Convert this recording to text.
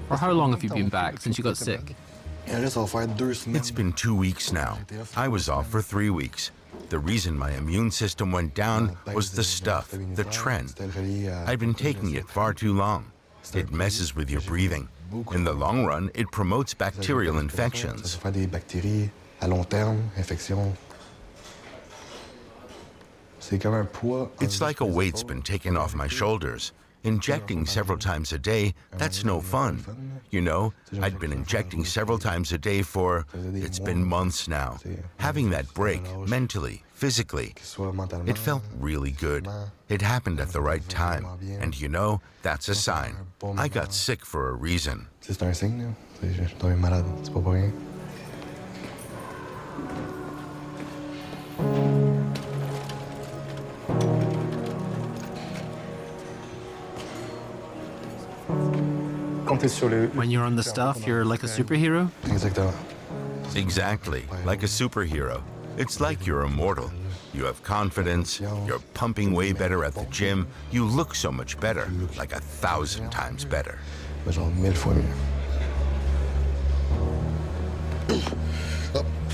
For how long have you been back since you got sick? It's been 2 weeks now. I was off for 3 weeks. The reason my immune system went down was the stuff, the tren. I'd been taking it far too long. It messes with your breathing. In the long run, it promotes bacterial infections. It's like a weight's been taken off my shoulders. Injecting several times a day, that's no fun. You know, I'd been injecting several times a day it's been months now. Having that break, mentally, physically, it felt really good. It happened at the right time. And you know, that's a sign. I got sick for a reason. When you're on the stuff, you're like a superhero? Exactly, like a superhero. It's like you're immortal. You have confidence, you're pumping way better at the gym, you look so much better, like 1,000 times better. Genre 1000 fois mieux.